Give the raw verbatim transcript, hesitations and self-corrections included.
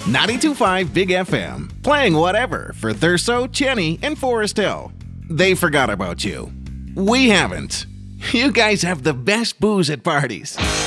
ninety-two point five Big F M, playing whatever for Thurso, Cheney, and Forest Hill. They forgot about you. We haven't. You guys have the best booze at parties.